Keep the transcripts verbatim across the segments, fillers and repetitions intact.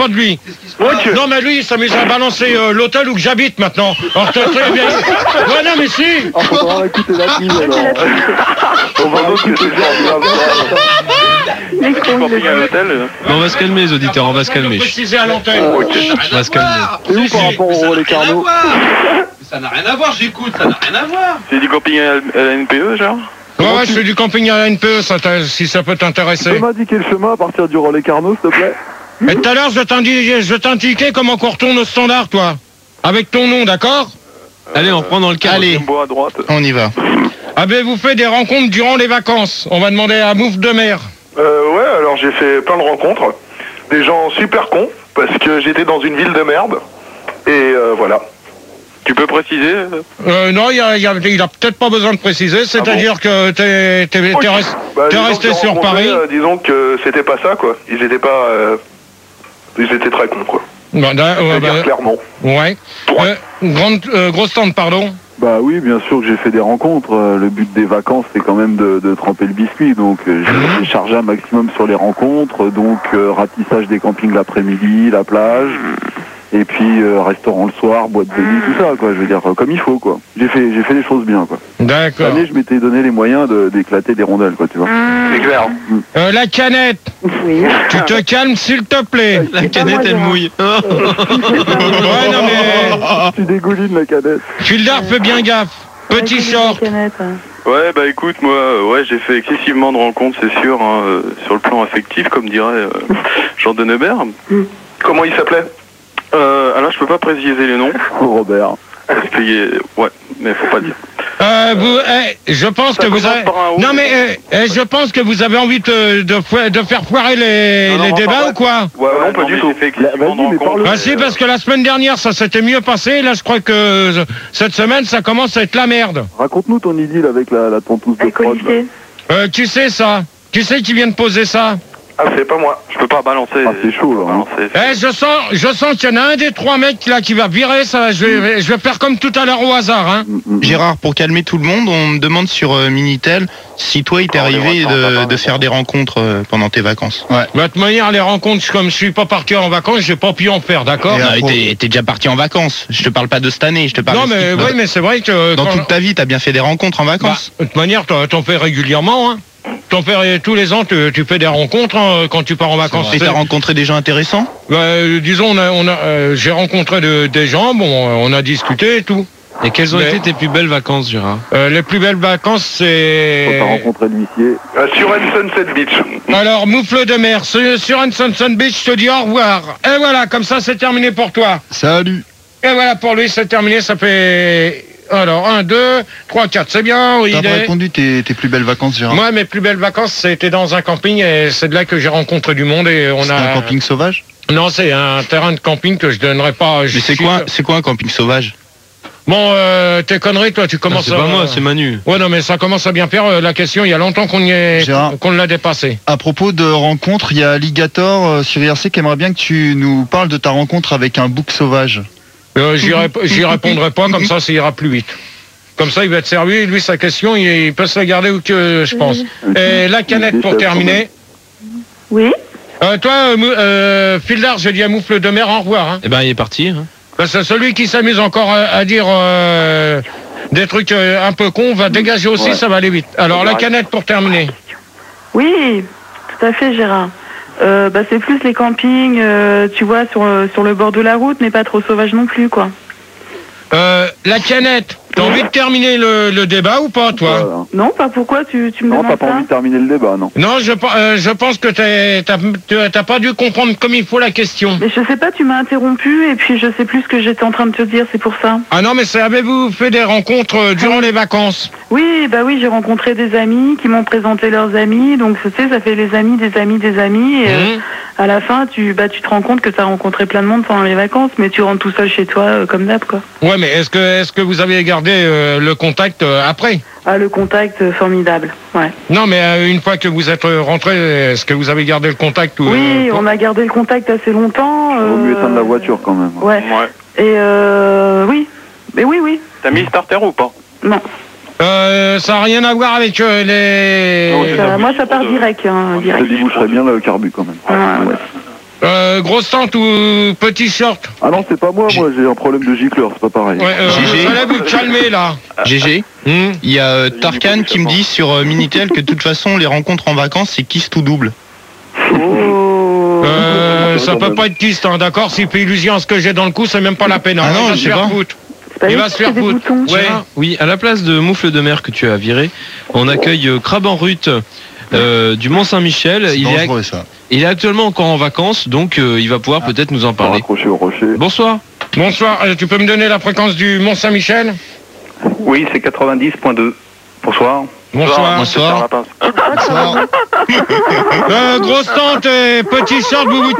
de lui. Okay. Non, mais lui, il s'amuse à balancer euh, l'hôtel où que j'habite maintenant. Alors, très, très bien. Ouais, non, mais si. Ah, faudra écouter la fille, alors. On va voir que c'est grave. Camping à l'hôtel. Mais on va se calmer, les auditeurs, on va se calmer. Préciser à l'antenne. On va se calmer. Et où par rapport au relais Carnot? Ça n'a rien à voir, j'écoute, ça n'a rien à voir. C'est du camping à la N P E, genre? Ouais, ouais, je fais du camping à la N P E, ça t'a- si ça peut Tu peux t'intéresser. m'indiquer le chemin à partir du relais Carnot, s'il te plaît? Et tout à l'heure, je t'indi- je t'indiquais comment qu'on retourne au standard, toi. Avec ton nom, d'accord? Allez, on reprend dans le cadre. Allez. Bois à droite. On y va. Ah ben, vous faites des rencontres durant les vacances. On va demander à Moufle de Mer. Euh, ouais, alors j'ai fait plein de rencontres. Des gens super cons, parce que j'étais dans une ville de merde. Et euh, voilà. Tu peux préciser? Euh, non, il a, il a, il a peut-être pas besoin de préciser, c'est-à-dire Ah que t'es, t'es, t'es, Ok. rest- Bah, t'es les gens resté que j'ai sur rencontrés, Paris. euh, disons que c'était pas ça, quoi. Ils étaient pas... euh, Ils étaient très cons, quoi. Bon, da- Je ouais, veux dire bah, clairement. ouais. Euh, grande, euh, grosse tente, pardon. Bah oui, bien sûr que j'ai fait des rencontres. Euh, Le but des vacances, c'est quand même de, de tremper le biscuit. Donc euh, j'ai j'ai chargé un maximum sur les rencontres. Donc euh, ratissage des campings l'après-midi, la plage. Et puis euh, restaurant le soir, boîte de nuit, tout ça, quoi. Je veux dire, euh, comme il faut, quoi. J'ai fait, j'ai fait les choses bien, quoi. Cette D'accord. année, je m'étais donné les moyens de- d'éclater des rondelles, quoi, tu vois. C'est clair. Euh, la canette, Oui. tu te calmes s'il te plaît. La canette, elle mouille. Ouais, non mais... Tu dégouline la cadette. Fildar, fais bien gaffe. Petit short. Ouais, bah écoute, moi, euh, ouais, j'ai fait excessivement de rencontres, c'est sûr, hein, euh, sur le plan affectif, comme dirait euh, Jean de Neubert. Comment il s'appelait? euh, Alors, je peux pas préciser les noms. Oh, Robert. Parce que, y est- ouais, mais faut pas dire. Euh, vous, eh, je pense Ça que vous commence avez... par un O. Non mais eh, eh, je pense que vous avez envie de, de, fo- de faire foirer les, Non, non, les enfin, débats ouais. ou quoi? Ouais, non, pas du tout. J'ai fait excessivement de Vas-y, mais rencontres. parle-le. Ah si, parce que la semaine dernière, ça s'était mieux passé. Là, je crois que euh, cette semaine, ça commence à être la merde. Raconte-nous ton idylle avec la, la tontouse de prod. là. Euh, tu sais ça? Tu sais qui vient de poser ça? Ah, c'est pas moi. Je peux pas balancer. Ah, c'est chaud, là, hein. balancer. Eh, je sens, je sens qu'il y en a un des trois mecs là qui va virer ça. Je vais, je vais faire comme tout à l'heure au hasard, hein. Gérard, pour calmer tout le monde, on me demande sur euh, Minitel si toi, il t'est Oh, les arrivé vacances, de, papa, de faire des rencontres euh, pendant tes vacances. De toute manière, les rencontres, comme je suis pas parti en vacances, j'ai pas pu en faire, d'accord? Ah, et t'es, t'es déjà parti en vacances. Je te parle pas de cette année, je te parle Non, de mais ce qui- oui, mais c'est vrai que Dans quand- toute ta vie, t'as bien fait des rencontres en bah, vacances. de toute manière, t'en, t'en fais régulièrement, hein. T'en fais tous les ans, tu, tu fais des rencontres hein, quand tu pars en vacances. Et t'as rencontré des gens intéressants? Bah, euh, disons, on a, on a, euh, j'ai rencontré de- des gens, bon, euh, on a discuté et tout. Et quelles ont Mais- été tes plus belles vacances, Gérard? Euh, les plus belles vacances, Quand t'as c'est... rencontré l'huissier. Euh, sur une Sunset Beach. Alors, Moufle de Mer, sur sur un Sunset Beach, je te dis au revoir. Et voilà, comme ça, c'est terminé pour toi. Salut. Et voilà, pour lui, c'est terminé, ça fait... Alors, un, deux, trois, quatre, c'est bien, oui, T'as il pas est... répondu tes, tes plus belles vacances, Gérard? Moi, mes plus belles vacances, c'était dans un camping et c'est de là que j'ai rencontré du monde et on C'est a... un camping sauvage? Non, c'est un terrain de camping que je donnerai pas... Mais c'est quoi, c'est quoi un camping sauvage? Bon, euh, tes conneries, toi, tu Non, commences c'est à... pas moi, c'est Manu. Ouais, non, mais ça commence à bien faire euh, la question. Il y a longtemps qu'on y est, Gérard. qu'on l'a dépassé. À propos de rencontres, il y a Alligator euh, sur I R C qui aimerait bien que tu nous parles de ta rencontre avec un bouc sauvage. Euh, j'y, rép- j'y répondrai pas, comme ça, ça ira plus vite. Comme ça, il va être servi. Lui, sa question, il, il peut se la garder où que je pense. Et la canette pour terminer. Oui. Euh, toi, euh, Mou- euh, Fildar, je dis à Moufle de Mer au revoir. Hein. Eh ben, il est parti. Hein. Parce que celui qui s'amuse encore à, à dire euh, des trucs euh, un peu cons va dégager aussi, Ouais. ça va aller vite. Alors, la canette pour terminer. Oui, tout à fait, Gérard. Euh, bah, c'est plus les campings, euh, tu vois, sur, euh, sur le bord de la route, mais pas trop sauvage non plus, quoi. Euh, la canette, t'as envie de terminer le, le débat ou pas, toi? Voilà. Non, pas pourquoi tu, tu me Non, t'as demandes pas ça envie de terminer le débat, non. Non, je, pe- euh, je pense que t'es- t'as t'as- t'as pas dû comprendre comme il faut la question. Mais je sais pas, tu m'as interrompu et puis je sais plus ce que j'étais en train de te dire, c'est pour ça. Ah non, mais c'est avez-vous fait des rencontres euh, durant les vacances? Oui, bah oui, j'ai rencontré des amis qui m'ont présenté leurs amis, donc tu sais, ça fait les amis, des amis, des amis, et euh, Mhm. à la fin, tu, bah, tu te rends compte que tu as rencontré plein de monde pendant les vacances, mais tu rentres tout seul chez toi, euh, comme d'hab, quoi. Ouais, mais est-ce que, est-ce que vous avez gardé euh, le contact euh, après? Ah, le contact, euh, formidable, ouais. Non, mais euh, une fois que vous êtes euh, rentré, est-ce que vous avez gardé le contact ou, Oui, euh, on a gardé le contact assez longtemps. Vaut mieux euh, éteindre la voiture quand même. Ouais. Ouais. Et euh, oui, mais oui, oui, T'as mis starter ou pas? non. euh, ça n'a rien à voir avec euh, les... Non, c'est Ça- ça, moi, oui, ça part de- direct, hein, Ça direct. déboucherait bien le carbu quand même. Ah, ouais. Euh, grosse tente ou petit short? Ah non, c'est pas moi, moi j'ai un problème de gicleur, c'est pas pareil. Ouais, euh, G G. fallait vous calmer là. G G, Hmm. il y a euh, Tarkan qui me dit sur euh, Minitel que de toute façon, les rencontres en vacances, c'est kiss tout double. Oh. Euh, ça peut pas être kyste, hein, d'accord? Si fait illusion à ce que j'ai dans le cou, c'est même pas la peine. Hein. Ah non, il va je se sais faire pas. foutre. C'est pas Il lui va qui se faire fait des foutre. boutons. Ouais. Gérard, oui, à la place de moufle de mer que tu as viré, on accueille euh, Crabe en Rut euh, du Mont-Saint-Michel. C'est Il est, dangereux, ça. il est actuellement encore en vacances, donc euh, il va pouvoir peut-être nous en Pour parler. accrocher au rocher. Bonsoir. Bonsoir, euh, tu peux me donner la fréquence du Mont-Saint-Michel? Oui, c'est quatre-vingt-dix point deux. Bonsoir. Bonsoir. Bonsoir. Bonsoir. Bonsoir. Euh, grosse tente et petit short, vous...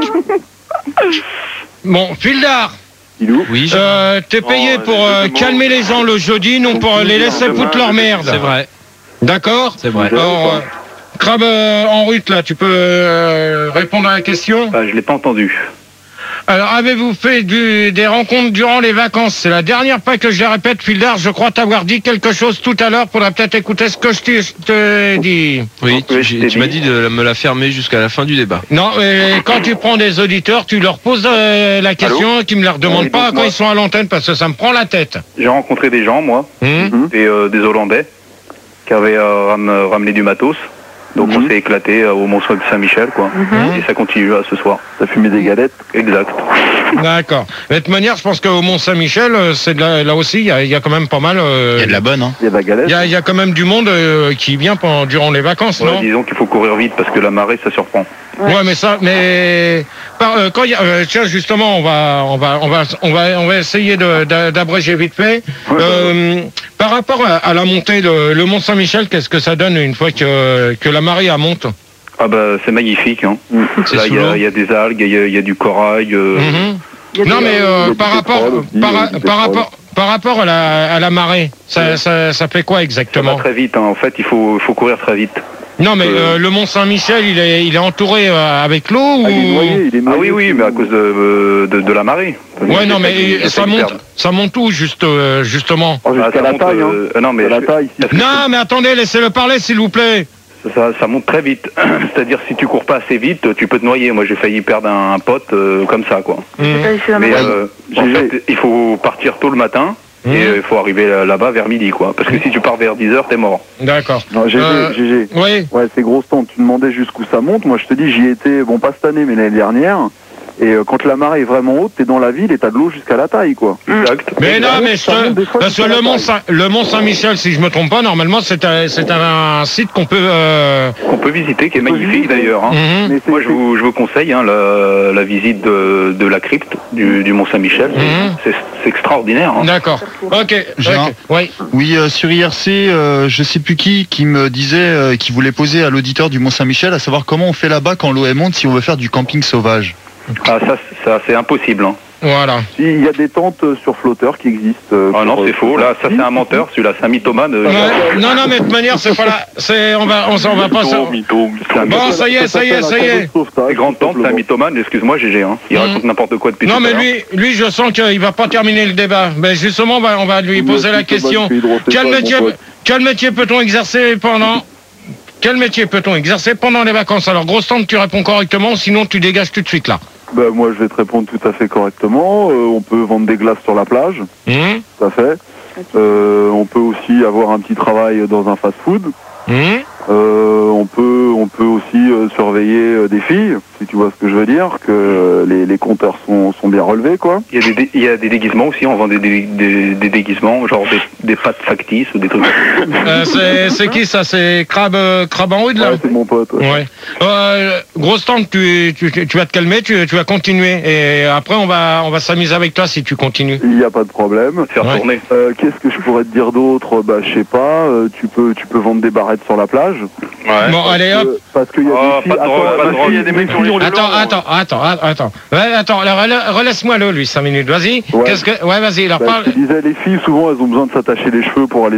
Bon, Fildar, Ilou. Oui, Gérard. euh, t'es payé Oh, pour euh, justement. calmer les gens le jeudi, non pour les laisser foutre leur merde. c'est vrai, D'accord? c'est vrai. Alors, euh, Crabe euh, en route, là, tu peux euh, répondre à la question? Ah, je l'ai pas entendu. Alors, avez-vous fait du- des rencontres durant les vacances? C'est la dernière fois que je les répète, Fildar. Je crois t'avoir dit quelque chose tout à l'heure. Faudra peut-être écouter ce que je t'ai- je t'ai dit. Oui, tu, Oui, j'ai- je t'ai tu m'as dit. dit de me la fermer jusqu'à la fin du débat. Non, mais quand tu prends des auditeurs, tu leur poses euh, la question et qu'ils me la redemandent Oui, pas donc quand moi- ils sont à l'antenne parce que ça me prend la tête. J'ai rencontré des gens, moi, Hum et euh, des Hollandais, qui avaient euh, ram- ramené du matos. Donc on Mhm. s'est éclaté euh, au Mont-Saint-Michel, quoi. Mhm. Et ça continue à ce soir. T'as fumé des galettes? Exact. D'accord. De toute manière, je pense qu'au Mont-Saint-Michel, euh, c'est de la- là aussi, il y, a- il y a quand même pas mal. euh, Il y a de la bonne, hein. Il y a de la galette? Il y a, il y a quand même du monde euh, qui vient pendant, durant les vacances, Ouais, non? disons qu'il faut courir vite parce que la marée, ça surprend. Ouais. Ouais, mais ça, mais par- euh, quand il y a, euh, tiens, justement, on va, on va, on va, on va, on va essayer de- d'a- d'abréger vite fait. Euh, par rapport à, à la montée, de, le Mont Saint-Michel, qu'est-ce que ça donne une fois que que la marée monte? Ah bah c'est magnifique, hein. C'est Là, il sous y, a- l'eau. il y a des algues, il y a, il y a du corail. euh, Mhm. Il y a Non, des- mais il y euh, a du par rapport, pétrole aussi, par, il y a du par pétrole. rapport, par rapport à la, à la marée, ça, ça, ça fait quoi Ça va exactement? très vite, hein. En fait, il faut, il faut courir très vite. Non, mais Euh, euh, le Mont Saint-Michel, il est, il est entouré euh, avec l'eau ou? Ah, il est noyé, il est Ah noyé. oui, oui, mais à cause de, euh, de, de la marée. Ouais, non, mais J'essaie de ça me monte, perdre. ça monte où juste, euh, justement? Oh, Ah, jusqu'à ça la monte, taille, hein. euh, non, mais Jusqu'à la taille, ici. Non, mais attendez, laissez-le parler, s'il vous plaît. ça, ça monte très vite. C'est-à-dire si tu cours pas assez vite, tu peux te noyer. Moi, j'ai failli perdre un, un pote euh, comme ça, quoi. Mhm. C'est pas ici, la Mais marée. euh, en G G. fait, il faut partir tôt le matin. Mhm. Et euh, il faut arriver là- là-bas vers midi, quoi. Parce que si tu pars vers dix heures, t'es mort. D'accord. Non, G G, Euh, G G. Oui. Ouais, c'est grosse tente. Tu demandais jusqu'où ça monte. Moi, je te dis, j'y étais, bon, pas cette année, mais l'année dernière. Et euh, quand la marée est vraiment haute, t'es dans la ville et t'as de l'eau jusqu'à la taille, quoi. Exact. Mais non, mais je ça monte des te- fois parce que jusqu'à le la Mont, taille. Saint, le Mont Saint-Michel, si je me trompe pas, normalement c'est un, c'est un, site qu'on peut. Euh... Qu'on peut visiter, qui est On peut magnifique visiter. d'ailleurs. Hein. mhm. Mais c'est- Moi, je vous, je vous conseille hein, la, la visite de, de la crypte du, du Mont Saint-Michel. Mhm. C'est c'est extraordinaire. Hein. D'accord. Ok. Gérard. ok, Oui. Oui, euh, sur I R C, euh, je sais plus qui, qui me disait, euh, qui voulait poser à l'auditeur du Mont-Saint-Michel, à savoir comment on fait là-bas quand l'eau est monte si on veut faire du camping sauvage. Ah, ça, ça c'est impossible. Hein. Voilà. Si, il y a des tentes euh, sur flotteurs qui existent. euh, Ah non, sur- c'est faux. Là, ça c'est un menteur. Celui-là, c'est un mythomane. euh, Ouais. Non, non, mais de toute manière, c'est pas là. C'est, on va, on, s'en va pas. ça- c'est un Bon, ça y est, ça y est, ça y est. C'est grande tente, c'est un mythomane. Excuse-moi, G G. Hein. Il Mhm. raconte n'importe quoi depuis Non, tout mais à l'heure. lui, lui, je sens qu'il va pas terminer le débat. Mais justement, on va, on va lui poser la question. Quel métier, quel métier peut-on exercer pendant Quel métier peut-on exercer pendant les vacances? Alors, grosse tente, tu réponds correctement, sinon tu dégages tout de suite là. Bah, moi, je vais te répondre tout à fait correctement. Euh, on peut vendre des glaces sur la plage, Hum, tout à fait. Euh, on peut aussi avoir un petit travail dans un fast-food. hum. Euh, on peut, on peut aussi euh, surveiller euh, des filles, si tu vois ce que je veux dire, que euh, les, les compteurs sont, sont bien relevés, quoi. Il y, a des, dé- il y a des déguisements aussi. On vend des, dé- des, des déguisements, genre des, des pâtes factices ou des trucs. Euh, c'est, c'est qui ça? C'est Crabe, euh, Crabe en rude là? Ouais, c'est mon pote. ouais. Ouais. Euh, grosse tente, tu, tu, tu vas te calmer, tu, tu vas continuer. Et après, on va, on va s'amuser avec toi si tu continues. Il n'y a pas de problème. Faire Ouais. tourner. Euh, qu'est-ce que je pourrais te dire d'autre? Bah, je sais pas. euh, tu peux, tu peux vendre des barrettes sur la plage. Ouais. Bon, allez hop. Euh, parce qu'il y a Oh, des filles. pas de drogue, pas de drogue, il y a des mecs sur les filles- Attends, attends, attends, attends, attends. Ouais, attends, alors, rela- relaisse-moi le, lui, cinq minutes. Vas-y. Ouais. Qu'est-ce que, ouais, vas-y, alors Bah, parle. je te disais, les filles, souvent, elles ont besoin de s'attacher les cheveux pour aller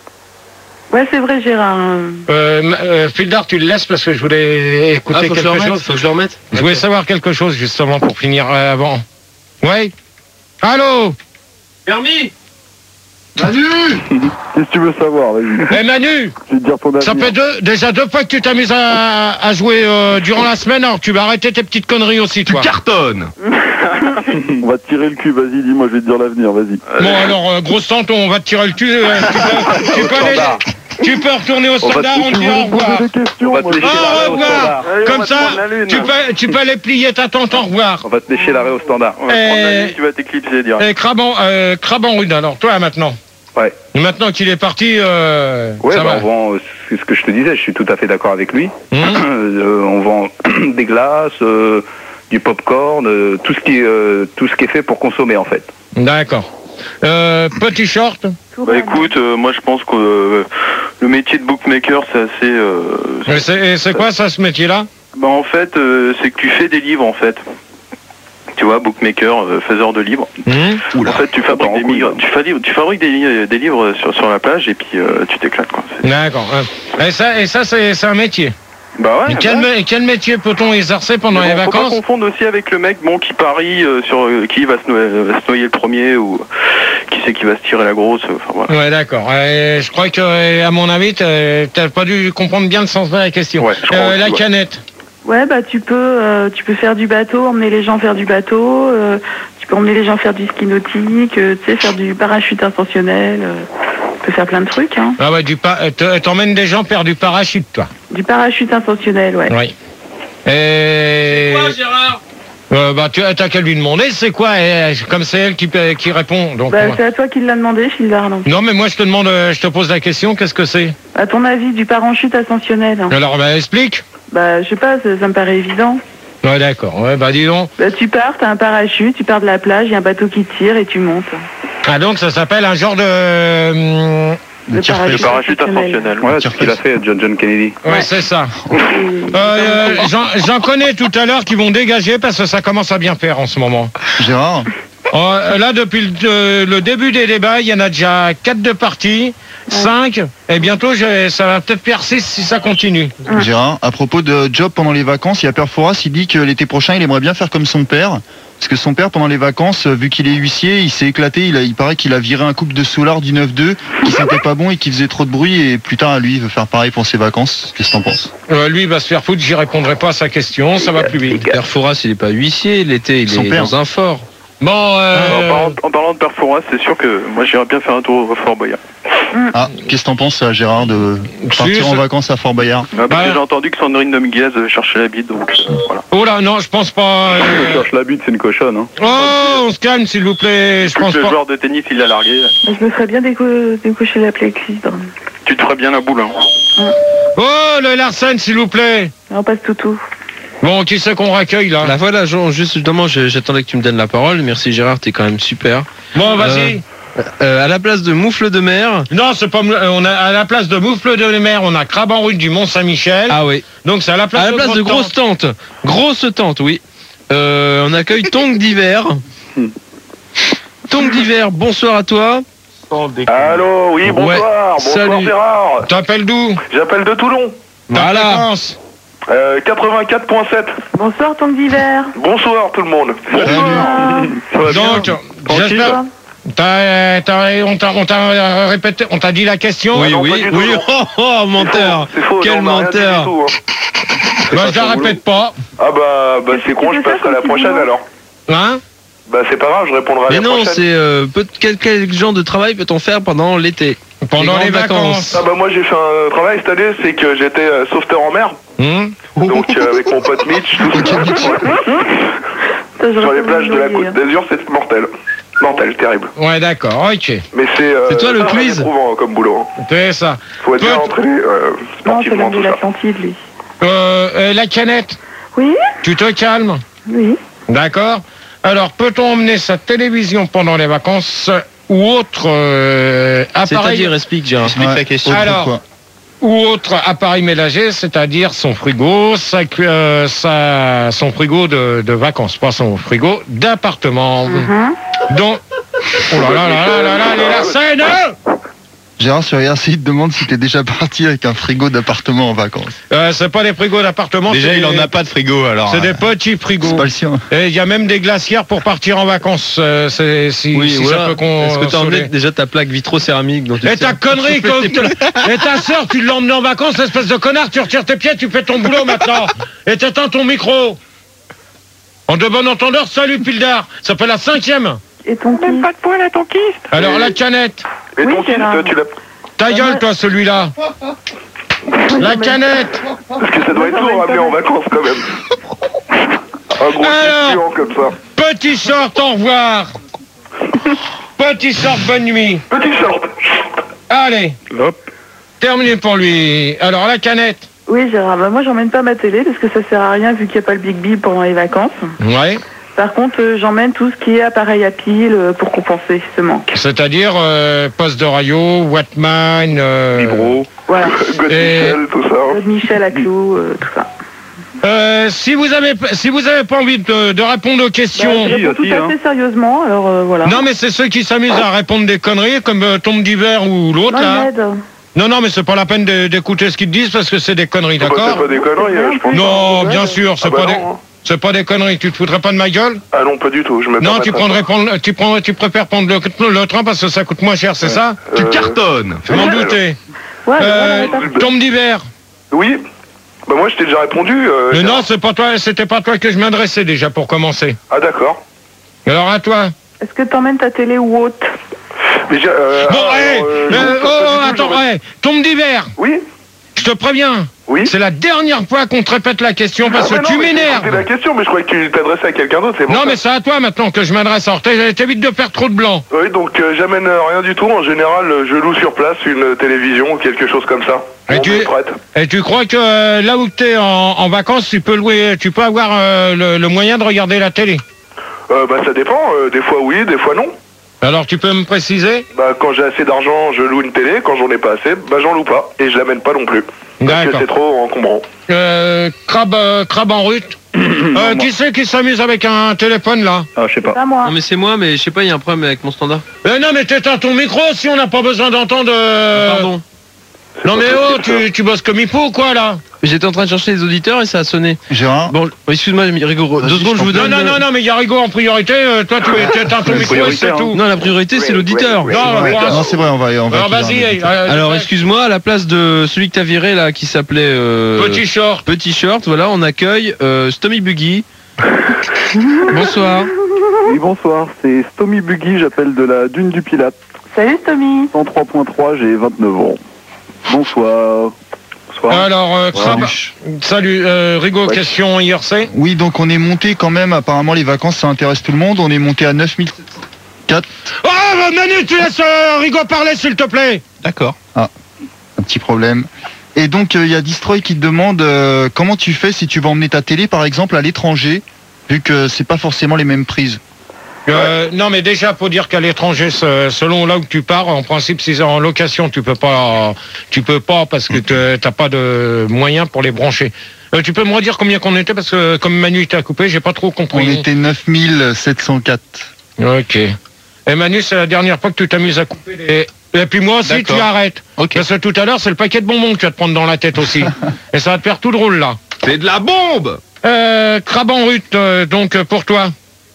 se Ouais, c'est vrai, Gérard. Euh, m- euh, Fildar, tu le laisses parce que je voulais Ah, écouter faut que je le quelque remette, chose. faut que je le remette. Je voulais savoir quelque chose justement pour finir euh, avant. Ouais. Allô? Permis Manu. Qu'est-ce que tu veux savoir, vas-y. Eh Manu, Je vais te dire ton avenir. ça fait deux, déjà deux fois que tu t'amuses à, à jouer euh, durant la semaine, alors tu vas arrêter tes petites conneries aussi, Tu toi. cartonnes. On va te tirer le cul, vas-y, dis-moi, je vais te dire l'avenir, vas-y. Bon alors, euh, grosse tante, on va te tirer le cul. euh, tu, peux, tu, peux aller- tu peux retourner au standard, on te dit au revoir. Des questions, On va te moi, lécher je- Au l'arrêt au revoir. standard. Allez, on Comme va te ça, prendre la lune. tu peux, tu peux aller plier ta tante, au revoir. On va te lécher l'arrêt au standard. On va te prendre la Eh. lune, tu vas t'éclipser direct. Et Craban, euh, Craban Rude, alors toi maintenant. Ouais. Maintenant qu'il est parti, euh, Ouais, ça bah, va. on vend, euh, c'est ce que je te disais, je suis tout à fait d'accord avec lui. Hum. Euh, on vend des glaces, euh, du popcorn, euh, tout ce qui est, euh, tout ce qui est fait pour consommer en fait. D'accord. Euh, petit short. Tout Bah va écoute, euh, moi je pense que euh, le métier de bookmaker c'est assez... euh, Et c'est, et c'est quoi ça, ce métier-là? Bah en fait, euh, c'est que tu fais des livres en fait. Tu vois, bookmaker, euh, faiseur de livres. Hum. En fait, tu fabriques, part en des, couille, migres- quoi. tu fabriques, tu fabriques des, li- des livres sur, sur la plage et puis euh, tu t'éclates quoi. C'est- D'accord. Euh, Et ça, et ça c'est, c'est un métier. Bah ouais. Et quel, bah. mé- quel métier peut-on exercer pendant Mais les bon, faut pas vacances? confondre aussi avec le mec bon qui parie euh, sur euh, qui va se, noyer, va se noyer le premier ou qui c'est qui va se tirer la grosse. Enfin voilà. Ouais, d'accord. Euh, je crois que, euh, à mon avis, t'as, t'as pas dû comprendre bien le sens de la question. Ouais, je crois Euh, aussi, la ouais. canette. Ouais, bah tu peux, euh, tu peux faire du bateau, emmener les gens faire du bateau. euh, tu peux emmener les gens faire du ski nautique, euh, tu sais, faire du parachute ascensionnel. euh, tu peux faire plein de trucs, hein. Ah ouais, du pa- euh, t- t'emmènes des gens faire du parachute, toi. Du parachute ascensionnel, ouais. Oui. Et... Quoi, Gérard? Euh, bah, tu t'as qu'à lui demander, c'est quoi, et, comme c'est elle qui, qui répond. Donc, Bah, moi- c'est à toi qui l'a demandé, Gilbert. non Non, mais moi, je te demande, euh, je te pose la question, qu'est-ce que c'est? À ton avis, du parachute ascensionnel. hein. Alors, bah, explique. Bah, je sais pas, ça, ça me paraît évident. Ouais, d'accord. Ouais, bah, dis donc. Bah, tu pars, t'as un parachute, tu pars de la plage, il y a un bateau qui tire et tu montes. Ah, donc, ça s'appelle un genre de... euh, Le tir parachute Le parachute ascensionnel. ascensionnel. Ouais, c'est ce qu'il a fait John John Kennedy. Ouais, Ouais. c'est ça. Et- Euh, euh, j'en, j'en connais tout à l'heure qui vont dégager parce que ça commence à bien faire en ce moment. Gérard, Euh, là, depuis le, euh, le début des débats, il y en a déjà quatre de partis, cinq, et bientôt, je- ça va peut-être faire six si ça continue. Ouais. Gérard, à propos de job pendant les vacances, il y a Père Fouras, il dit que l'été prochain, il aimerait bien faire comme son père. Parce que son père, pendant les vacances, euh, vu qu'il est huissier, il s'est éclaté. Il, a- il paraît qu'il a viré un couple de soulards du neuf deux qui sentait pas bon et qui faisait trop de bruit. Et plus tard, lui, il veut faire pareil pour ses vacances. Qu'est-ce que t'en penses? Euh, lui, il va se faire foutre, j'y répondrai pas à sa question, ça va plus vite. Père Fouras, il est pas huissier, l'été, il Son est père. dans un fort. Bon, En, euh, parlant, en parlant de Perfora, c'est sûr que moi j'irais bien faire un tour au Fort Boyard. Ah, qu'est-ce que t'en penses, ça, Gérard, de partir Si, en c'est- vacances à Fort Boyard? Ah, parce Bah, que j'ai entendu que Sandrine Dominguez euh, cherchait la bite, donc euh, voilà. oh là, non, je pense pas. Je euh, cherche la bite, c'est une cochonne. Hein. Oh, on se calme, s'il vous plaît, je Plus pense le pas. joueur de tennis il l'a largué, Bah, je me ferais bien déco- décocher la clé-clydre. tu te ferais bien la boule. Hein. Oh, le Larsen, s'il vous plaît. On passe toutou. Bon, qui c'est qu'on raccueille, là? La voilà, Jean, juste justement, je- j'attendais que tu me donnes la parole. Merci Gérard, t'es quand même super. Bon, vas-y. Euh, à la place de moufle de mer. Non, c'est pas. euh, On a à la place de Moufle de mer, on a Crabe en rue du Mont-Saint-Michel. Ah oui. Donc c'est à la place, À la place de Grosse grosse tente. Grosse tente, oui. Euh, on accueille Tongue d'hiver. Tongue d'hiver, bonsoir à toi. Allô, oui, bonsoir, bonsoir salut. Gérard. Tente. T'appelles d'où? J'appelle de Toulon, Ta Voilà. fréquence. euh, quatre-vingt-quatre point sept. Bonsoir, tongue d'hiver. Bonsoir tout le monde. Bonsoir. Ça va bien Donc, Tranquille. j'espère. T'as, euh, t'as- on t'a, on t'a euh, répété, on t'a dit la question. Oui, non, oui, pas du tout, oui. non. Oh, oh, menteur. C'est faux, Quel non, on a rien dit menteur. du tout, hein. Bah, je la répète pas. Ah bah, bah c'est con, Tu je fais ça passerai la comme prochaine tu dis, alors. Hein? Bah c'est pas grave, je répondrai à Mais la non, prochaine. c'est euh, peut- quel, quel genre de travail peut-on faire pendant l'été? Pendant les grandes vacances. Ah bah moi j'ai fait un travail cette année, c'est que j'étais euh, sauveteur en mer, Hum? donc euh, avec mon pote Mitch, tout ça. Ça, j'aurais Sur les pas plages de la oublié, Côte hein. d'Azur, c'est mortel. Mortel, terrible. Ouais, d'accord, ok. Mais c'est euh, C'est toi le très quiz éprouvant, comme boulot. hein. C'est ça. Faut être bien Peut- entraîné euh, Non, c'est sportivement, l'homme de tout ça. l'Atlantide, lui. Euh, euh, la canette, Oui, tu te calmes. oui. D'accord. Alors, peut-on emmener sa télévision pendant les vacances ou autre euh, appareil C'est-à-dire, explique Gérard. Ouais, autre Alors, quoi. ou autre appareil ménager, c'est-à-dire son frigo, sa, cu- euh, sa- son frigo de, de vacances, pas son frigo d'appartement. Mhm. Donc, oh là là là là là là, les Larsen, hein Gérard sur I R C, il te demande si t'es déjà parti avec un frigo d'appartement en vacances. Euh, c'est pas des frigos d'appartement. Déjà, c'est il en des- a pas de frigo, alors. C'est euh, des petits frigos. C'est pas le sien. Et il y a même des glacières pour partir en vacances. euh, c'est, si Oui, si voilà. ça peut qu'on. Est-ce que t'as emmené déjà ta plaque vitrocéramique dont tu Et sais- ta connerie, tu quoi, fais tes plats. et ta sœur, tu l'emmenes en vacances, espèce de connard, tu retires tes pieds, tu fais ton boulot maintenant. Et t'éteins ton micro. En de bon entendeur, salut Pildar. Ça fait la cinquième. Et ton Même qui pas de poil à ton kyste. Alors la canette. Et Oui, ton c'est fils, là. tu l'as. Ta gueule, toi, celui-là. La canette. Parce que ça doit être lourd à amener en vacances quand même. Un gros Alors. puant comme ça. Petit short, au revoir. Petit short, bonne nuit. Petit short. Allez. Hop. Terminé pour lui. Alors la canette. Oui, Gérard, bah, moi j'emmène pas ma télé parce que ça sert à rien vu qu'il n'y a pas le Big Bip pendant les vacances. Ouais. Par contre, euh, j'emmène tout ce qui est appareil à pile euh, pour compenser ce manque. C'est-à-dire euh, poste de radio, Wattman, euh, Vibro. Voilà. God Et- Michel, tout ça. Claude Michel à clou, euh, tout ça. Euh, si vous avez si vous avez pas envie de, de répondre aux Bah, questions. je réponds tout aussi, à hein. fait sérieusement, alors euh, voilà. Non mais c'est ceux qui s'amusent à répondre des conneries comme euh, Tombe d'hiver ou l'autre Non, là. il m'aide. Non non mais c'est pas la peine de- d'écouter ce qu'ils te disent parce que c'est des conneries, Bah, c'est d'accord? pas des conneries, hein, je pense. Non, Ouais, bien ouais. sûr, c'est Ah bah pas des non, hein. c'est pas des conneries. Tu te foutrais pas de ma gueule? Ah non, pas du tout. Je me Non, tu permettrai prendrais pas. prendre tu prends tu préfères prendre le, le train parce que ça coûte moins cher, c'est ça? Euh, Tu cartonnes. Je m'en doutais. Ouais, Euh, voilà, ouais, Tombe d'hiver. Oui. Bah moi je t'ai déjà répondu. euh, Mais Gérard. non, c'est pas toi, c'était pas toi que je m'adressais déjà pour commencer. Ah d'accord. Alors à toi. Est-ce que t'emmènes ta télé ou autre? Mais j'ai, euh, Bon, alors, hé, euh, euh, non, oh, pas du oh, tout, attends, j'aurais- hé, Tombe d'hiver. Oui. Je te préviens. Oui. C'est la dernière fois qu'on te répète la question parce Ah, mais que non, tu mais j'ai m'énerves. écouté la question, mais je croyais que tu t'adressais à quelqu'un d'autre. C'est pour Non, ça. mais c'est à toi maintenant que je m'adresse. Alors, t'é- t'évites de faire trop de blanc. Oui, donc euh, j'amène euh, rien du tout. En général, euh, je loue sur place une euh, télévision ou quelque chose comme ça. Et On tu- me prête. Et tu crois que euh, là où t'es en, en vacances, tu peux louer, tu peux avoir euh, le, le moyen de regarder la télé. Euh, bah ça dépend. euh, des fois oui, des fois non. Alors, tu peux me préciser? Bah quand j'ai assez d'argent, je loue une télé. Quand j'en ai pas assez, bah j'en loue pas. Et je l'amène pas non plus. Parce que D'accord. c'est trop encombrant. Euh, crabe, euh, crabe en rute. Euh, qui c'est qui s'amuse avec un téléphone là? Ah, je sais pas. Pas moi. Non mais c'est moi, mais je sais pas, il y a un problème avec mon standard. Euh, non, mais t'éteins ton micro si on n'a pas besoin d'entendre. euh, Pardon. C'est Non pas mais oh, possible, ça. tu, tu bosses comme il faut quoi là? J'étais en train de chercher les auditeurs et ça a sonné. Gérard, Bon, excuse-moi, Rigo, Vas-y, deux secondes, je je vous t'en Non, donne. non, non, non, mais il y a Rigaud en priorité, euh, toi tu éteins ton C'est micro et priorité, c'est hein. tout. Non, la priorité, c'est Oui, l'auditeur. oui, oui. Non, oui, pour oui. un- non c'est vrai, on va, on va. Alors accueillir vas-y, un- euh, Alors, euh, excuse-moi, à la place de celui que t'as viré là, qui s'appelait euh, Petit short. Petit Short, voilà, on accueille euh, Stomy Buggy. Bonsoir. Oui, bonsoir, c'est Stomy Buggy, j'appelle de la Dune du Pilate. Salut Tommy. cent trois point trois, j'ai vingt-neuf ans. Bonsoir. Bonsoir. Alors, euh, Crabe, Salut. salut, euh, Rigaud, Ouais. question I R C. Oui, donc on est monté quand même, apparemment les vacances ça intéresse tout le monde, on est monté à neuf mille sept cent quatre. Oh, bah, Manu, tu laisses euh, Rigaud parler s'il te plaît. D'accord. Un petit problème. Et donc il y a Destroy qui te demande euh, comment tu fais si tu vas emmener ta télé par exemple à l'étranger, vu que c'est pas forcément les mêmes prises. Euh, non, mais déjà, faut dire qu'à l'étranger, ce- selon là où tu pars, en principe, si c'est en location, tu peux pas, tu peux pas parce que te- t'as pas de moyens pour les brancher. Euh, tu peux me redire combien qu'on était parce que comme Manu t'a coupé, j'ai pas trop On compris. était neuf mille sept cent quatre. Ok. Et Manu, c'est la dernière fois que tu t'amuses à couper les. Et puis moi aussi, D'accord. tu arrêtes. Ok. Parce que tout à l'heure, c'est le paquet de bonbons que tu vas te prendre dans la tête aussi. Et ça va te faire tout drôle là. C'est de la bombe. Euh, Crabe en rute, euh, donc euh, pour toi.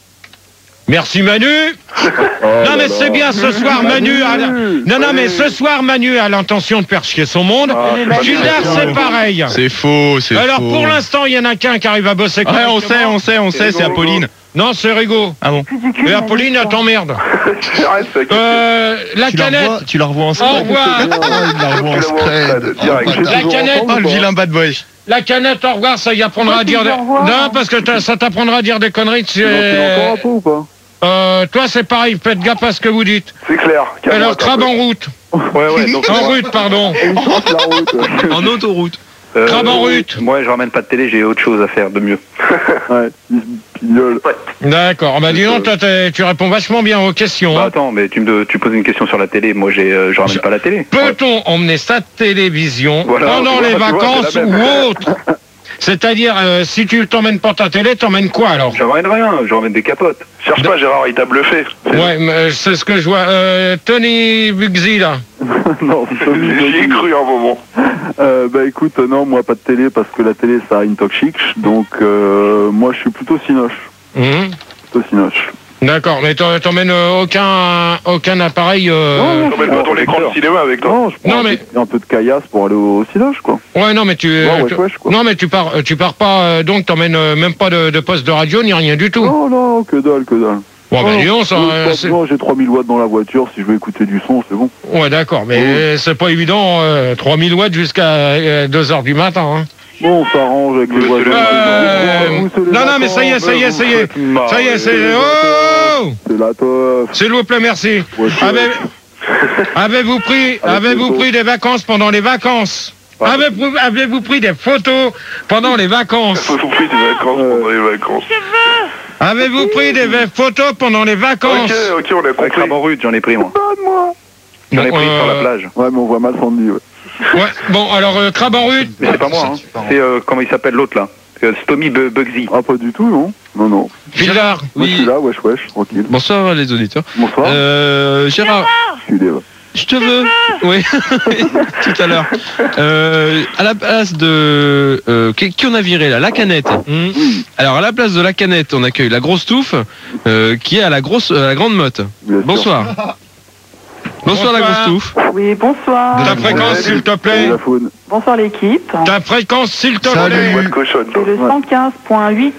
Merci Manu. non mais c'est bien ce soir Manu. a la- Non non mais ce soir Manu a l'intention de faire chier son monde. Ah, c'est pas Gildar bien. c'est pareil. C'est faux, c'est Alors faux. pour l'instant il y en a qu'un qui arrive à bosser. Ouais, on correctement. sait, on sait, on sait, c'est Apolline. Non c'est Rigaud. Ah bon. Plus du cul, Mais Manu, Apolline toi. elle t'emmerde. Arrête, ça, qu'est-ce Euh, la Tu la, canette. revois, tu la revois en Au spread. revoir. Ah, il la revoit en Tu la vois en spread. spread, direct. Oh, La canette. Oh, le vilain bad boy. La canette au revoir ça y apprendra Moi, à tu dire. dis des- au revoir, Non hein. parce que t'as- ça t'apprendra à dire des conneries. tu Tu l'en fais sais. encore un peu ou pas? Euh, toi c'est pareil. Faites gaffe à ce que vous dites. C'est clair. calme-toi, Alors Crabe t'as en route. Ouais, ouais, donc. En rute pardon. Et il trace la route. ouais. En autoroute. euh, Crabe en rute. Moi, je ramène pas de télé, j'ai autre chose à faire de mieux. Ouais, il se pignole. D'accord. Bah dis donc, toi, t'es- tu réponds vachement bien aux questions. Bah hein. attends, mais tu me tu poses une question sur la télé, moi j'ai euh, je ramène pas la télé. Peut-on emmener sa télévision Voilà, pendant tu vois, les tu vois, vacances c'est la ou même. autre? C'est-à-dire, euh, si tu t'emmènes pas ta télé, t'emmènes quoi alors? J'emmène rien, j'emmène des capotes. Cherche pas, Gérard, il t'a bluffé. Ouais, mais euh, c'est ce que je vois. Euh, Tony Bugsy, là. Non, Tommy, J'y ai cru un moment. Euh, bah écoute, euh, non, moi pas de télé parce que la télé ça intoxique, donc euh, moi je suis plutôt cinoche. Mhm. Plutôt cinoche. D'accord, mais t'en- t'emmènes euh, aucun, aucun appareil. Euh... T'emmènes pas ton écran de cinéma avec toi. Non, je prends Non, un, mais- peu, un peu de caillasse pour aller au, au cinoche, quoi. Ouais, non, mais tu. Ouais, tu- wesh, wesh, quoi. Non, mais tu pars, euh, tu pars pas. euh, donc, t'emmènes euh, même pas de, de poste de radio ni rien du tout. Non, non, que dalle, que dalle. Bon, bah, Non, dis donc, ça, non, euh, pas c'est- besoin, j'ai trois mille watts dans la voiture, si je veux écouter du son, c'est bon. Ouais, d'accord, mais euh, c'est pas évident. Euh, trois mille watts jusqu'à euh, deux heures du matin. Hein. Bon, on s'arrange avec les Monsieur voisins. le- Euh, Vous, c'est les non, non, mais ça y est, ça y est, ça y est. Ça y est, c'est. Oh! C'est la teuf. S'il vous plaît, merci. Ouais, c'est- Avez- Avez-vous pris, avez-vous pris des vacances pendant les vacances? Avez-vous avez-vous pris des photos pendant les vacances? Faut vous pris des vacances pendant les vacances. Avez-vous pris des va- photos pendant les vacances? Ok, ok, on a Avec compris. Craban Rude, j'en ai pris moi. J'en ai Bon, pris sur la euh, plage. Ouais, mais on voit mal Sandy, ouais. Ouais, bon, alors, euh, crabe en rue. Mais c'est pas moi, hein. C'est euh, comment il s'appelle l'autre là? Euh, C'est Tommy Bu- Bugsy. Ah, pas du tout, non. Non, non. Fildar. Moi, je suis Oui. là, wesh, wesh, tranquille. Bonsoir les auditeurs. Bonsoir. Euh, Gérard, Je suis là. je te veux. Oui, tout à l'heure. Euh, à la place de euh, qui, qui on a viré là, la canette. Hum. Alors à la place de la canette, on accueille la grosse touffe, euh, qui est à la grosse, à la grande motte. Bien sûr. Bonsoir. Bonsoir la Bonsoir. grosse touffe. Oui, bonsoir. Ta fréquence, s'il te Salut plaît. la faune. Bonsoir l'équipe. Ta fréquence, s'il te Salut. plaît. Boîte cochonne. C'est le cent quinze point huit.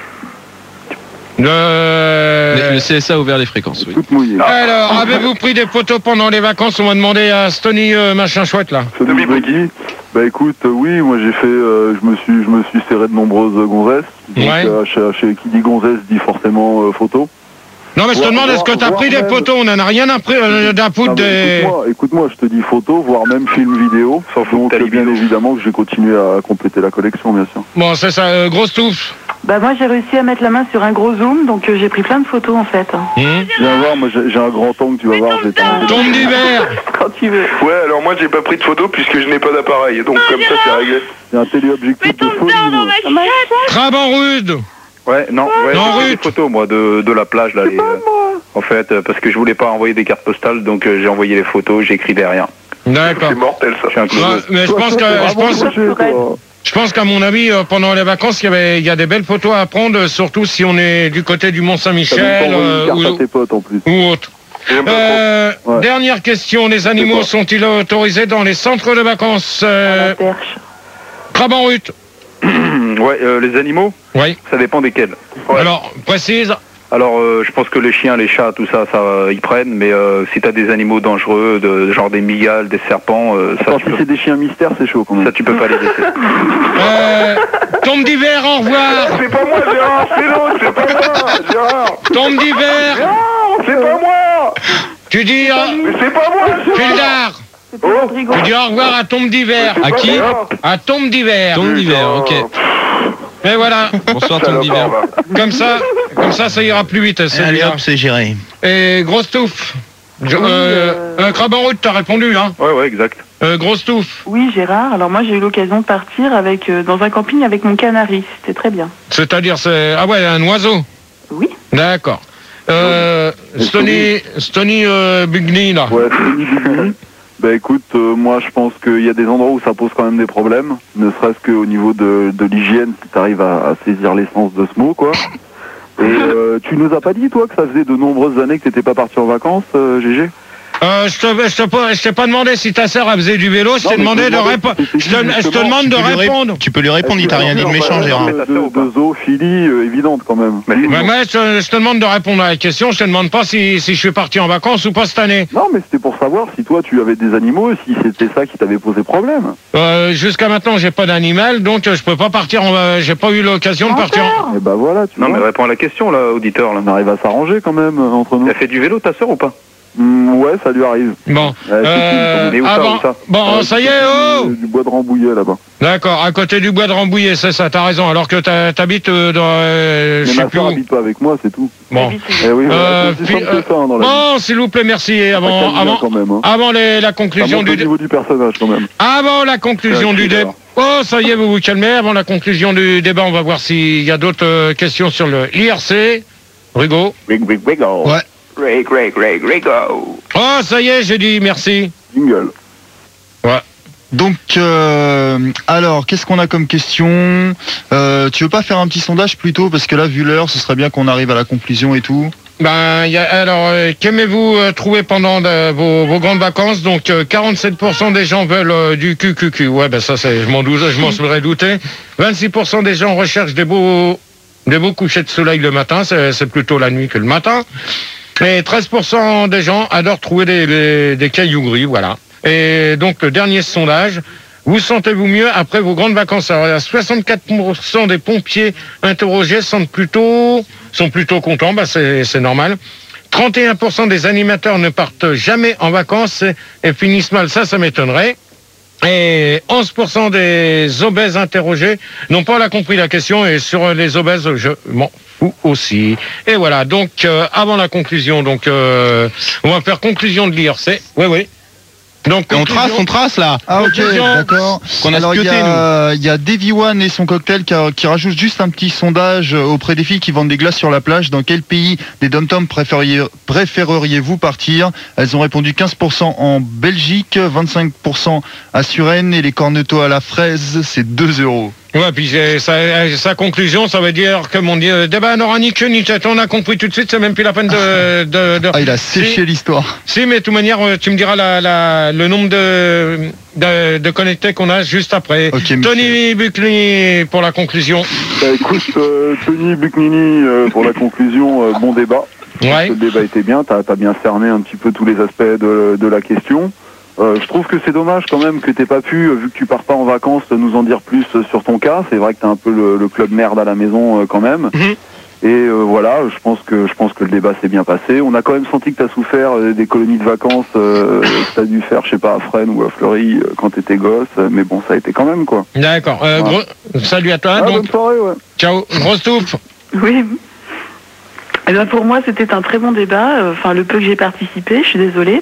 Le... Le C S A a ouvert les fréquences. Oui. Toute mouillée. Alors, avez-vous pris des photos pendant les vacances? On m'a demandé à Stony euh, machin chouette là. Tommy Buggy. Bah écoute, euh, oui, moi j'ai fait, euh, je me suis, je me suis serré de nombreuses euh, gonzesses. Donc, Ouais. euh, chez, chez- qui dit gonzesse dit forcément euh, photo. Non mais je te Voir- demande, est-ce que voir- t'as voir pris des même- photos? On en a rien appris euh, d'un Non, poudre mais des... Écoute-moi, écoute-moi, je te dis photo, voire même film vidéo. S'en fout Donc de ta euh, bien libido. évidemment que j'ai continué à compléter la collection, bien sûr. Bon, c'est ça, euh, grosse touffe. Bah moi j'ai réussi à mettre la main sur un gros zoom, donc euh, j'ai pris plein de photos en fait. Hum. Viens voir, moi j'ai j'ai un grand angle, tu vas voir. j'ai pas- Tombe d'hiver. Quand tu veux. Ouais, alors moi j'ai pas pris de photos puisque je n'ai pas d'appareil. Donc comme ça c'est réglé. J'ai un téléobjectif de folie. moi. Crabe en rude. Ouais, non, ouais, Non, j'ai fait Ruth. des photos moi de, de la plage là. les, euh, en fait, euh, parce que je voulais pas envoyer des cartes postales, donc euh, j'ai envoyé les photos, j'ai écrit derrière. D'accord. C'est mortel ça. Je suis un Ouais, clodo. mais je pense que je pense, Rapproché, toi. je pense qu'à mon avis, euh, pendant les vacances, il y avait, il y a des belles photos à prendre, euh, surtout si on est du côté du Mont T'as même pas Saint-Michel envoyé euh, une carte à ou, tes potes en plus. ou autre. J'aime pas trop. Euh, Ouais. Dernière question, les animaux quoi sont-ils autorisés dans les centres de vacances? À la euh, perche. Crabe en rut. Ouais, euh, les animaux, Oui. ça dépend desquels. Ouais. Alors, précise. Alors, euh, je pense que les chiens, les chats, tout ça, ça, euh, ils prennent. Mais euh, si t'as des animaux dangereux, de, genre des migales, des serpents, euh, ça, Attends, tu si peux, c'est des chiens mystères, c'est chaud quand même. ça, tu peux pas les laisser. Euh, tombe d'hiver, au revoir. C'est pas moi Gérard, c'est l'autre, c'est pas moi Gérard. Tombe d'hiver. Non, c'est pas moi. Tu dis, euh, Mais c'est pas moi Gérard. Fildar, C'était Rodrigo. tu dis au revoir à tombe d'hiver. À qui? À tombe d'hiver. Tombe d'hiver, ok. Et voilà. Bonsoir tombe d'hiver. Comme ça, comme ça, ça ira plus vite. Allez celui-là. hop, c'est géré. Et grosse touffe. Je- Oui, euh, euh, euh, Crabe en route, t'as répondu, hein. Ouais, ouais, exact. Euh, grosse touffe. Oui Gérard, alors moi j'ai eu l'occasion de partir avec euh, dans un camping avec mon canari, c'était très bien. C'est-à-dire, c'est ah ouais, un oiseau. Oui. D'accord. Euh, Stony, Stony euh, Bugny, là. Ouais, Tony Bugny. Bah écoute, euh, moi je pense qu'il y a des endroits où ça pose quand même des problèmes, ne serait-ce qu'au niveau de, de l'hygiène, si tu arrives à, à saisir l'essence de ce mot, quoi. Et euh, tu nous as pas dit, toi, que ça faisait de nombreuses années que t'étais pas parti en vacances, euh, G G? Euh, je te, je te, pas- je t'ai pas demandé si ta sœur elle faisait du vélo, je Non, t'ai mais demandé je de te répondre. demandais, Je te, je te justement, demande de tu peux lui ré- répondre. Tu peux lui répondre, il t'a rien dit de méchant, Gérard. De, de, de zoophilie euh, évidente quand même. Mais Ouais, moi, je, te- je te demande de répondre à la question, je te demande pas si, si je suis parti en vacances ou pas cette année. Non, mais c'était pour savoir si toi tu avais des animaux, si c'était ça qui t'avait posé problème. Euh, jusqu'à maintenant, j'ai pas d'animal, donc euh, je peux pas partir en, euh, j'ai pas eu l'occasion de partir en... Et bah voilà, tu Non, mais vois. réponds à la question, là, auditeur. Là. On arrive à s'arranger quand même euh, entre nous. T'as fait du vélo, ta sœur, ou pas? Mm, ouais, ça lui arrive. Bon. Euh, Euh, Mais où ça, avant- où ça Bon, Euh, ça y du- est, oh du, du bois de Rambouillet là-bas. D'accord, à côté du bois de Rambouillet, c'est ça, t'as raison. Alors que t'as- t'habites euh, dans... euh, je Mais sais ma plus soeur où. habite pas avec moi, c'est tout. Bon. Eh oui, voilà, Euh, c'est aussi puis, simple euh, que ça hein, dans la vie. Bon, s'il vous plaît, merci. Et Ça avant, calme bien avant, quand même. Hein. avant les- la Ça conclusion monte du... au dé- niveau du personnage quand même. Avant la conclusion C'est un du thriller. débat. Oh, ça y est, vous vous calmez. Avant la conclusion du débat, on va voir s'il y a d'autres euh, questions sur le I R C. Rigo. Rig, rig, rigo. Ouais. Rig, rig, rig, rigo. Oh, ça y est, j'ai dit merci. Jingle. Donc, euh, alors, qu'est-ce qu'on a comme question euh, Tu veux pas faire un petit sondage plutôt? Parce que là, vu l'heure, ce serait bien qu'on arrive à la conclusion et tout. Ben, y a, alors, euh, qu'aimez-vous euh, trouver pendant de- vos, vos grandes vacances? Donc, euh, quarante-sept pour cent des gens veulent euh, du Q Q Q. Ouais, ben ça, c'est, je m'en doute, je m'en serais douté. vingt-six pour cent des gens recherchent des beaux, des beaux couchers de soleil le matin. C'est, c'est plutôt la nuit que le matin. Et treize pour cent des gens adorent trouver des, des, des cailloux gris, voilà. Et donc, le dernier sondage, vous sentez-vous mieux après vos grandes vacances? Alors, il y a soixante-quatre pour cent des pompiers interrogés sont plutôt, sont plutôt contents, bah c'est, c'est normal. trente et un pour cent des animateurs ne partent jamais en vacances et, et finissent mal, ça, ça m'étonnerait. Et onze pour cent des obèses interrogés n'ont pas là compris la question, et sur les obèses, je m'en fous aussi. Et voilà, donc euh, avant la conclusion, donc euh, on va faire conclusion de l'I R C. Oui, oui. Donc Et on trace, conclusion- on trace là. Ah ok, Conclusion. d'accord. Qu'on a Alors il y, spioté, a- il y a Davy One et son cocktail qui, a- qui rajoute juste un petit sondage auprès des filles qui vendent des glaces sur la plage. Dans quel pays des dom-toms préfériez- préféreriez-vous partir? Elles ont répondu quinze pour cent en Belgique, vingt-cinq pour cent à Suresnes, et les cornetos à la fraise, c'est deux euros. Ouais, puis j'ai- sa, sa conclusion, ça veut dire que mon Dieu, débat n'aura ni queue ni tête. On a compris tout de suite, c'est même plus la peine de... de, de- Ah, il a séché Si- l'histoire. Si, mais de toute manière, euh, tu me diras la, la, le nombre de, de, de connectés qu'on a juste après. Ok, monsieur. Tony Buckley pour la conclusion. Bah, écoute, euh, Tony Bucnini, euh, pour la conclusion, euh, bon débat. Ouais. Le débat était bien, t'as as bien cerné un petit peu tous les aspects de, de la question. Euh, je trouve que c'est dommage quand même que t'aies pas pu, euh, vu que tu pars pas en vacances, nous en dire plus euh, sur ton cas. C'est vrai que t'as un peu le, le club merde à la maison euh, quand même. Mhm. Et euh, voilà, je pense que je pense que le débat s'est bien passé. On a quand même senti que t'as souffert euh, des colonies de vacances euh, que t'as dû faire, je sais pas, à Fresnes ou à Fleury euh, quand t'étais gosse. Euh, Mais bon, ça a été quand même quoi. D'accord. Euh, Ouais. gros- salut à toi. Ah, donc, bonne soirée, ouais. ciao. Grosse touffe. Oui. Eh bien, pour moi, c'était un très bon débat. Euh, Enfin, le peu que j'ai participé, je suis désolée.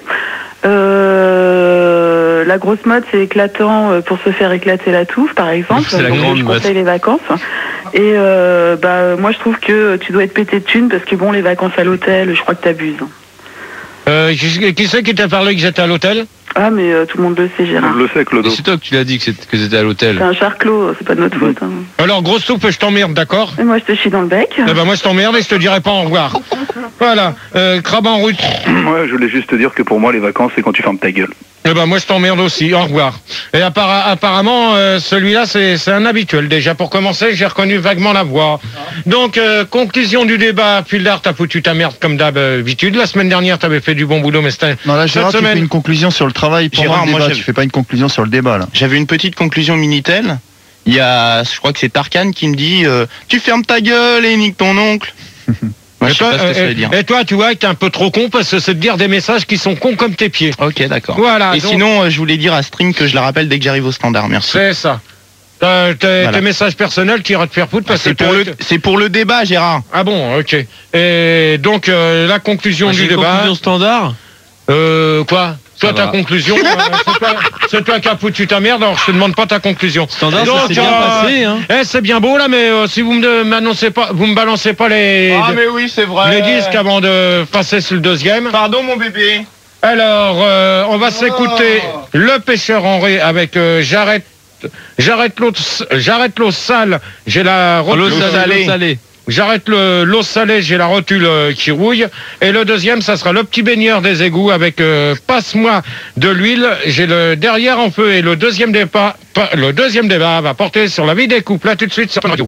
Euh, la grosse mode, c'est éclatant euh, pour se faire éclater la touffe, par exemple. C'est la Donc, grande je mode. conseille les vacances. Et euh, bah, moi, je trouve que tu dois être pété de thunes parce que bon, les vacances à l'hôtel, je crois que t'abuses. Euh, qui, qui c'est qui t'a parlé que j'étais à l'hôtel? Ah, mais euh, tout le monde le sait, Gérard. Je le sais, Clodo. Et c'est toi que tu l'as dit que c'est- que c'était à l'hôtel. C'est un charclos, c'est pas de notre faute. Hein. Alors, grosse touffe, je t'emmerde, d'accord? Et moi, je te chie dans le bec. Eh ben, moi, je t'emmerde et je te dirai pas au revoir. Voilà. Euh, crabe en route. Ouais, je voulais juste te dire que pour moi, les vacances, c'est quand tu fermes ta gueule. Eh ben, moi, je t'emmerde aussi. Au revoir. Et appara- apparemment, euh, celui-là, c'est c'est un habituel. Déjà, pour commencer, j'ai reconnu vaguement la voix. Donc, euh, conclusion du débat. Pildar, t'as foutu ta merde comme d'habitude. La semaine dernière, t'avais fait du bon boulot, mais c'était... Non, là, Gérard, Cette tu fais semaine- une conclusion sur le travail pendant Gérard, le moi, débat. j'avais- Tu fais pas une conclusion sur le débat, là. J'avais une petite conclusion Minitel. Il y a, je crois que c'est Tarkan qui me dit euh, tu fermes ta gueule et nique ton oncle. Moi, Et je sais toi, pas ce que ça euh, veut dire. et toi, tu vois, t'es un peu trop con parce que c'est de dire des messages qui sont cons comme tes pieds. Ok, d'accord. Voilà. Et donc, sinon, euh, je voulais dire à String que je la rappelle dès que j'arrive au standard. Merci. c'est ça. T'as- t'as- Voilà. Tes messages personnels qui iraient te faire foutre parce C'est que pour, t'as- le, c'est pour le débat, Gérard. Ah bon, ok. Et donc, euh, la conclusion Ah, j'ai du une débat... conclusion standard. Euh, quoi? Toi, Ça ta va. conclusion, euh, c'est toi, c'est toi qui as foutu ta merde, alors je te demande pas ta conclusion. Standard, ça Donc, s'est bien euh, passé, hein. Eh, c'est bien beau là, mais euh, si vous me m'annoncez pas, vous me balancez pas les, Ah, mais oui, c'est vrai. les disques avant de passer sur le deuxième. Pardon, mon bébé. Alors, euh, on va s'écouter Le Pêcheur Henri avec euh, J'arrête, j'arrête l'eau, j'arrête l'eau sale, j'ai la L'eau rotule salée. salée. l'eau salée. J'arrête le- l'eau salée, j'ai la rotule euh, qui rouille. Et le deuxième, ça sera le petit baigneur des égouts avec euh, passe-moi de l'huile. J'ai le derrière en feu et le deuxième débat, le deuxième débat va porter sur la vie des couples. Là tout de suite sur Fun Radio.